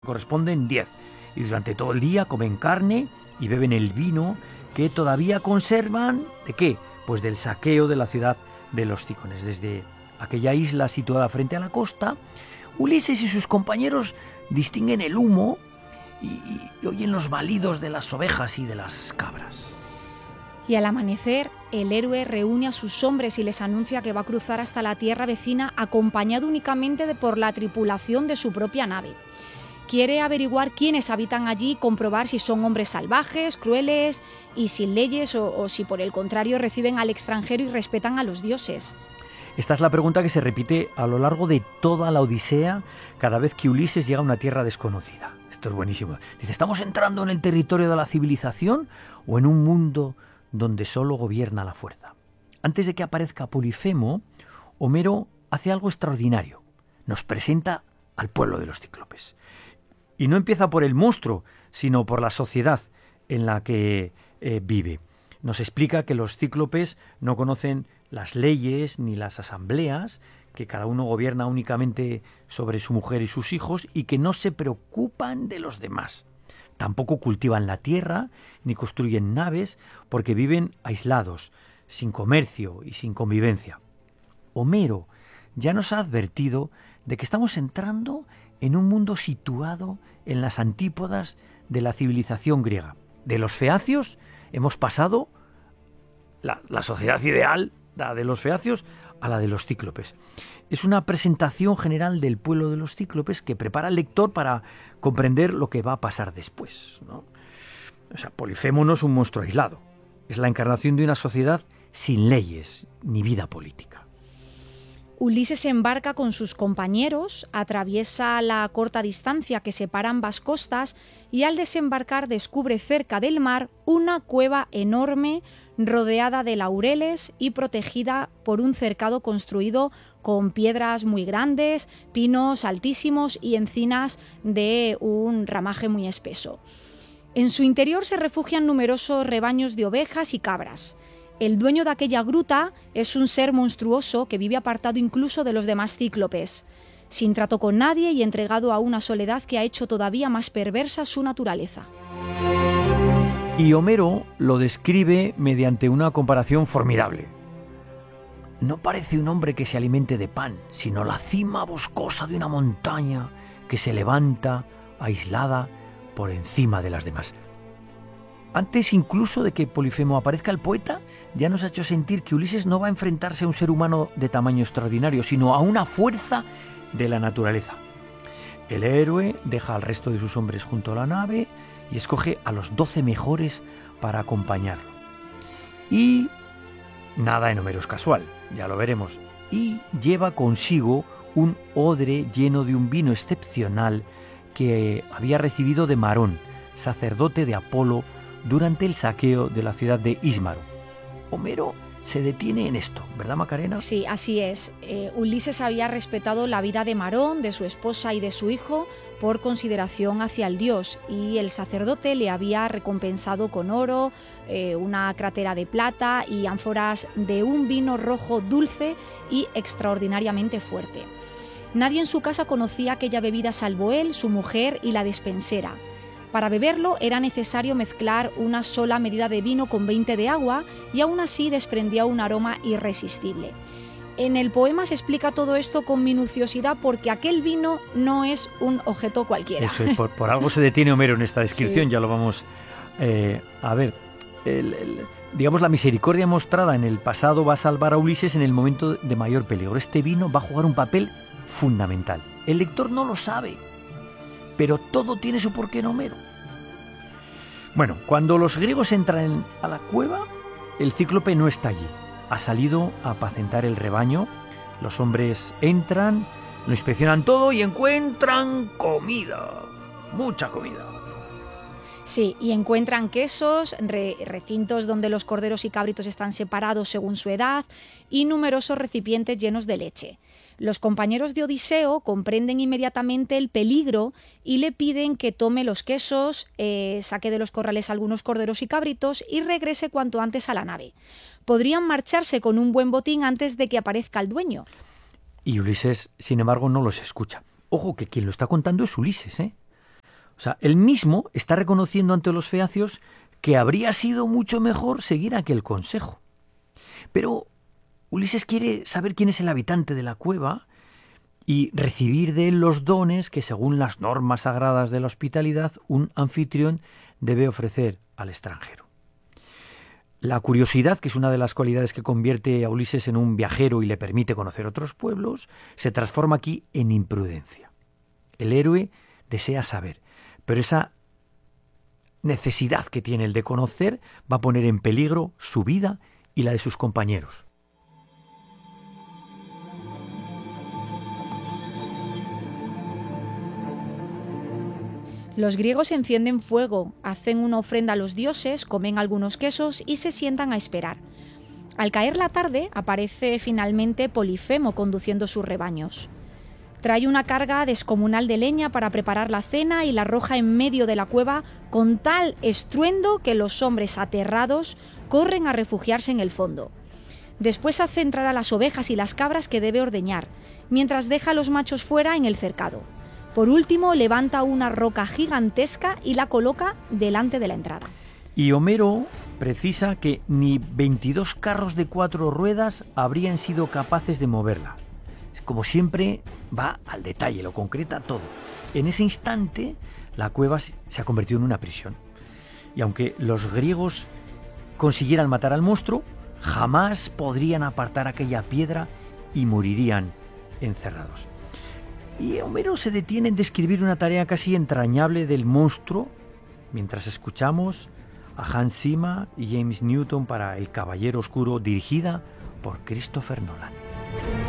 corresponden 10. Y durante todo el día comen carne y beben el vino que todavía conservan, ¿de qué? Pues del saqueo de la ciudad de los Cicones. Desde aquella isla situada frente a la costa, Ulises y sus compañeros distinguen el humo y oyen los balidos de las ovejas y de las cabras. Y al amanecer, el héroe reúne a sus hombres y les anuncia que va a cruzar hasta la tierra vecina acompañado únicamente por la tripulación de su propia nave. Quiere averiguar quiénes habitan allí, comprobar si son hombres salvajes, crueles y sin leyes o si por el contrario reciben al extranjero y respetan a los dioses. Esta es la pregunta que se repite a lo largo de toda la Odisea cada vez que Ulises llega a una tierra desconocida. Esto es buenísimo. Dice, ¿estamos entrando en el territorio de la civilización o en un mundo donde solo gobierna la fuerza? Antes de que aparezca Polifemo, Homero hace algo extraordinario. Nos presenta al pueblo de los cíclopes. Y no empieza por el monstruo, sino por la sociedad en la que vive. Nos explica que los cíclopes no conocen las leyes ni las asambleas, que cada uno gobierna únicamente sobre su mujer y sus hijos y que no se preocupan de los demás. Tampoco cultivan la tierra ni construyen naves porque viven aislados, sin comercio y sin convivencia. Homero ya nos ha advertido de que estamos entrando en un mundo situado en las antípodas de la civilización griega. De los feacios hemos pasado la sociedad ideal, la de los feacios, a la de los cíclopes. Es una presentación general del pueblo de los cíclopes que prepara al lector para comprender lo que va a pasar después, ¿no? O sea, Polifemo no es un monstruo aislado. Es la encarnación de una sociedad sin leyes ni vida política. Ulises embarca con sus compañeros, atraviesa la corta distancia que separa ambas costas y al desembarcar descubre cerca del mar una cueva enorme rodeada de laureles y protegida por un cercado construido con piedras muy grandes, pinos altísimos y encinas de un ramaje muy espeso. En su interior se refugian numerosos rebaños de ovejas y cabras. El dueño de aquella gruta es un ser monstruoso que vive apartado incluso de los demás cíclopes, sin trato con nadie y entregado a una soledad que ha hecho todavía más perversa su naturaleza. Y Homero lo describe mediante una comparación formidable. No parece un hombre que se alimente de pan, sino la cima boscosa de una montaña que se levanta aislada por encima de las demás. Antes incluso de que Polifemo aparezca, el poeta ya nos ha hecho sentir que Ulises no va a enfrentarse a un ser humano de tamaño extraordinario, sino a una fuerza de la naturaleza. El héroe deja al resto de sus hombres junto a la nave y escoge a los 12 mejores para acompañarlo. Y nada en Homero es casual, ya lo veremos. Y lleva consigo un odre lleno de un vino excepcional que había recibido de Marón, sacerdote de Apolo, durante el saqueo de la ciudad de Ismaro. Homero se detiene en esto, ¿verdad, Macarena? Sí, así es. Ulises había respetado la vida de Marón, de su esposa y de su hijo por consideración hacia el dios, y el sacerdote le había recompensado con oro, una crátera de plata y ánforas de un vino rojo dulce y extraordinariamente fuerte. Nadie en su casa conocía aquella bebida salvo él, su mujer y la despensera. Para beberlo era necesario mezclar una sola medida de vino con 20 de agua y aún así desprendía un aroma irresistible. En el poema se explica todo esto con minuciosidad porque aquel vino no es un objeto cualquiera. Eso es, por algo se detiene Homero en esta descripción, sí. Ya lo vamos a ver. Digamos, la misericordia mostrada en el pasado va a salvar a Ulises en el momento de mayor peligro. Este vino va a jugar un papel fundamental. El lector no lo sabe, pero todo tiene su porqué en Homero. Bueno, cuando los griegos entran a la cueva, el cíclope no está allí. Ha salido a apacentar el rebaño. Los hombres entran, lo inspeccionan todo y encuentran comida. Mucha comida. Sí, y encuentran quesos, recintos donde los corderos y cabritos están separados según su edad y numerosos recipientes llenos de leche. Los compañeros de Odiseo comprenden inmediatamente el peligro y le piden que tome los quesos, saque de los corrales algunos corderos y cabritos y regrese cuanto antes a la nave. Podrían marcharse con un buen botín antes de que aparezca el dueño. Y Ulises, sin embargo, no los escucha. Ojo, que quien lo está contando es Ulises, ¿eh? O sea, él mismo está reconociendo ante los feacios que habría sido mucho mejor seguir aquel consejo. Pero Ulises quiere saber quién es el habitante de la cueva y recibir de él los dones que, según las normas sagradas de la hospitalidad, un anfitrión debe ofrecer al extranjero. La curiosidad, que es una de las cualidades que convierte a Ulises en un viajero y le permite conocer otros pueblos, se transforma aquí en imprudencia. El héroe desea saber, pero esa necesidad que tiene el de conocer va a poner en peligro su vida y la de sus compañeros. Los griegos encienden fuego, hacen una ofrenda a los dioses, comen algunos quesos y se sientan a esperar. Al caer la tarde, aparece finalmente Polifemo conduciendo sus rebaños. Trae una carga descomunal de leña para preparar la cena y la arroja en medio de la cueva con tal estruendo que los hombres aterrados corren a refugiarse en el fondo. Después hace entrar a las ovejas y las cabras que debe ordeñar, mientras deja a los machos fuera en el cercado. Por último, levanta una roca gigantesca y la coloca delante de la entrada. Y Homero precisa que ni 22 carros de 4 ruedas habrían sido capaces de moverla. Como siempre, va al detalle, lo concreta todo. En ese instante, la cueva se ha convertido en una prisión. Y aunque los griegos consiguieran matar al monstruo, jamás podrían apartar aquella piedra y morirían encerrados. Y Homero se detiene en describir una tarea casi entrañable del monstruo, mientras escuchamos a Hans Zimmer y James Newton para El Caballero Oscuro, dirigida por Christopher Nolan.